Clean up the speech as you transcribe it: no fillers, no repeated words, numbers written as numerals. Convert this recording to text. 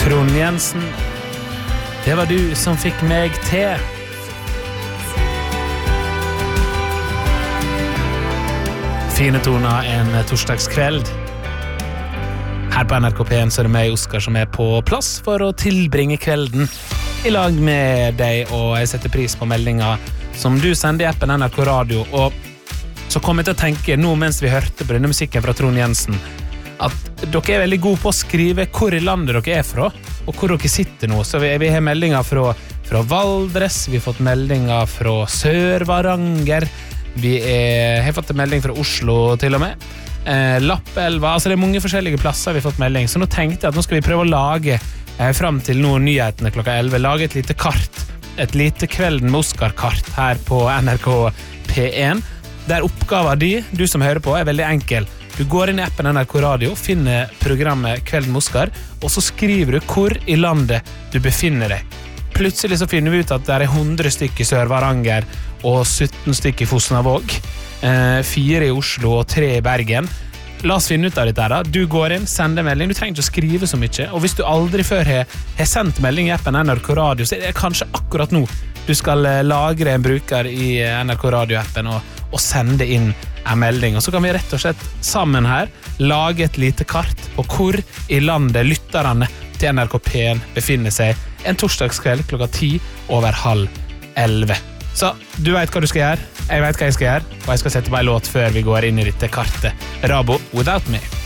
Trond Jensen, det var du som fikk meg til. Fine toner en torsdagskveld. Her på NRK P1 så er det meg, Oskar, som er på plass for å tilbringe kvelden i lag med deg, og jeg setter pris på meldinger som du sender i appen NRK Radio. Og så kom jeg til å tenke, nå mens vi hørte på denne musikken fra Trond Jensen, at dere er veldig gode på å skrive hvor i landet dere er fra, og hvor dere sitter nå. Så vi har meldinger fra Valdres, vi har fått meldinger fra Sør-Varanger, vi har fått en melding fra Oslo til og med, Lappelva, altså det er mange forskjellige plasser vi har fått melding. Så nå tenkte jeg at nå skal vi prøve å lage frem til noen nyhetene klokka 11, lage et lite kart, et lite Kvelden med Oskar-kart her på NRK P1, der oppgaven du som hører på, er veldig enkel. Du går inn i appen NRK Radio, finner programmet Kvelden med Oskar, og så skriver du hvor i landet du befinner deg. Plutselig så finner vi ut at det er 100 stykker i Sør-Varanger og 17 stykker i Fosnavåg, 4 i Oslo og 3 i Bergen. La oss finne ut av dette her da. Du går inn, sender melding, du trenger ikke å skrive så mye, og hvis du aldri før har sendt melding i appen NRK Radio, så er det kanskje akkurat nå du skal lagre en bruker i NRK Radio-appen og sende inn en melding, og så kan vi rett og slett sammen her lage et lite kart på hvor i landet lytterne til NRK P1 befinner seg en torsdagskveld klokka 10:10. Så du vet hva du skal gjøre, jeg vet hva jeg skal gjøre, og jeg skal sette på en låt før vi går inn i dette kartet. Rabo, Without Me.